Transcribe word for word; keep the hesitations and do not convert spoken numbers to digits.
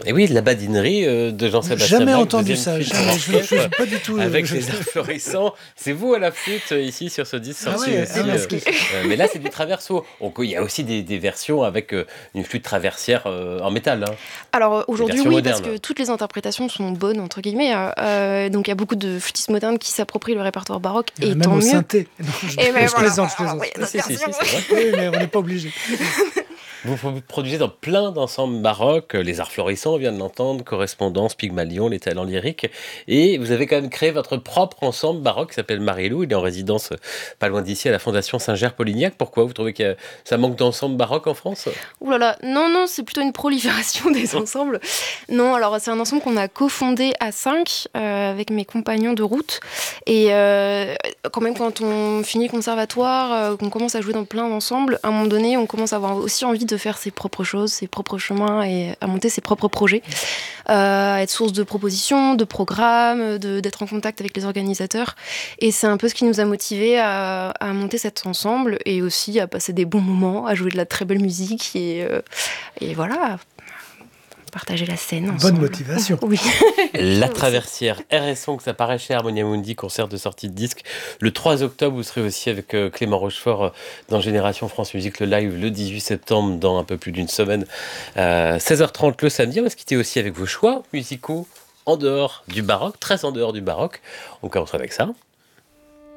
Et oui, la badinerie euh, de Jean-Sébastien Jamais Bach, entendu deuxième ça, film jamais, pour je ne orchestre, pas du tout. euh, avec je- les arts florissants. C'est vous à la flûte euh, ici sur ce disque Ah sorti ouais, aussi. ah ouais, euh, c'est- euh, mais là, c'est du traverso. Donc, il y a aussi des, des versions avec euh, une flûte traversière euh, en métal. Hein. Alors euh, aujourd'hui, versions oui, parce modernes. que toutes les interprétations sont bonnes, entre guillemets. euh, euh, donc il y a beaucoup de flûtistes modernes qui s'approprient le répertoire baroque, Il y en a et même tant au mieux. synthé. Non, je, Et ben je voilà, plaisante, je voilà, plaisante. oui, Si, si, si, c'est vrai. Oui, mais on n'est pas obligé. Vous vous produisez dans plein d'ensembles baroques, les arts florissants, on vient de l'entendre, Correspondance, Pygmalion, les talents lyriques, et vous avez quand même créé votre propre ensemble baroque qui s'appelle Marilou, il est en résidence euh, pas loin d'ici à la Fondation Saint-Ger-Polignac. Pourquoi vous trouvez que euh, ça manque d'ensemble baroque en France? Ouh là là, non, non, c'est plutôt une prolifération des ensembles. Non, alors c'est un ensemble qu'on a cofondé à cinq euh, avec mes compagnons de route. Et euh, quand même, quand on finit le conservatoire, euh, qu'on commence à jouer dans plein d'ensembles, à un moment donné, on commence à avoir aussi envie de faire ses propres choses, ses propres chemins et à monter ses propres projets. Euh, à être source de propositions, de programmes, de, d'être en contact avec les organisateurs. Et c'est un peu ce qui nous a motivés à, à monter cet ensemble et aussi à passer des bons moments, à jouer de la très belle musique et, euh, et voilà, partager la scène ensemble. Bonne motivation. Oui. La Traversière, R S O, que ça paraît chez Harmonia Mundi, concert de sortie de disque. Le trois octobre, vous serez aussi avec euh, Clément Rochefort euh, dans Génération France Musique, le live le dix-huit septembre, dans un peu plus d'une semaine. Euh, seize heures trente le samedi. On va se quitter aussi avec vos choix musicaux en dehors du baroque, très en dehors du baroque. On commence avec ça.